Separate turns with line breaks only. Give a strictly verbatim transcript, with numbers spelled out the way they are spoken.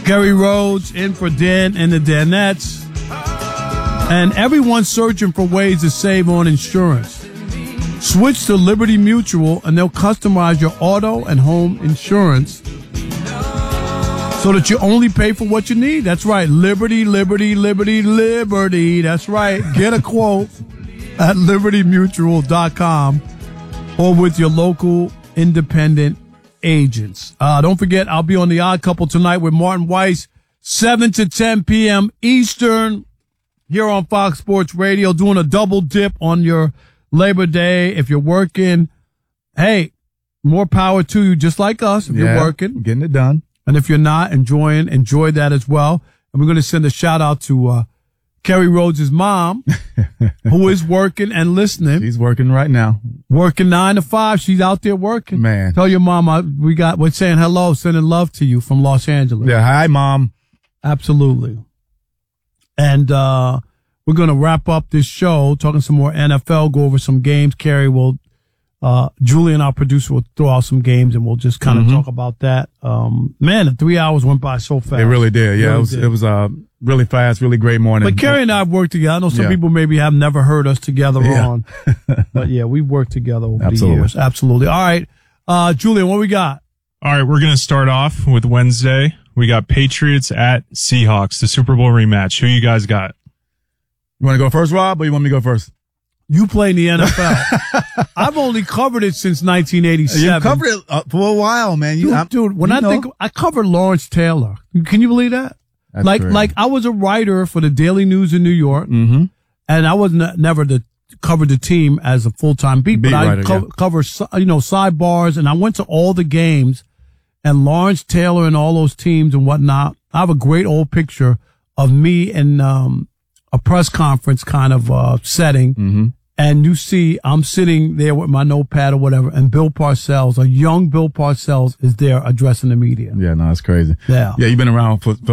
Kerry Rhodes in for Dan and the Danettes. And everyone's searching for ways to save on insurance. Switch to Liberty Mutual and they'll customize your auto and home insurance so that you only pay for what you need. That's right. Liberty, Liberty, Liberty, Liberty. That's right. Get a quote at liberty mutual dot com or with your local independent agents. Uh, don't forget, I'll be on The Odd Couple tonight with Martin Weiss, seven to ten p.m. Eastern, here on Fox Sports Radio, doing a double dip on your Labor Day. If you're working, hey, more power to you, just like us, if yeah, you're working.
Getting it done.
And if you're not enjoying, enjoy that as well. And we're going to send a shout out to uh, Kerry Rhodes' mom, who is working and listening.
She's working right now.
Working nine to five. She's out there working.
Man.
Tell your mom I, we got, we're saying hello, sending love to you from Los Angeles.
Yeah. Hi, Mom.
Absolutely. And uh we're going to wrap up this show, talking some more N F L, go over some games. Kerry will, uh, Julian, our producer, will throw out some games, and we'll just kind of mm-hmm. talk about that. Um, man, the three hours went by so fast.
It really did. Yeah,
really
it was,
did.
it was, uh, really fast, really great morning.
But Kerry and I have worked together. I know some
yeah.
people maybe have never heard us together
yeah.
on, but yeah, we've worked together over
Absolutely.
the years. Absolutely. All right. Uh, Julian, what we got?
All right. We're going to start off with Wednesday. We got Patriots at Seahawks, the Super Bowl rematch. Who you guys got?
You want to go first, Rob, or you want me to go first?
You play in the N F L. I've only covered it since nineteen eighty-seven.
You covered it uh, for a while, man. You,
dude, dude, when
you
I
know.
think, I covered Lawrence Taylor. Can you believe that?
That's
like,
crazy.
like I was a writer for the Daily News in New York,
mm-hmm.
and I was n- never the covered the team as a full time beat,
beat
but I
writer,
co-
yeah.
cover you know sidebars, and I went to all the games, and Lawrence Taylor and all those teams and whatnot. I have a great old picture of me and um. a press conference kind of uh setting,
mm-hmm.
and you see I'm sitting there with my notepad or whatever, and Bill Parcells, a young Bill Parcells, is there addressing the media.
Yeah, no, it's crazy.
Yeah.
Yeah, you've been around for, for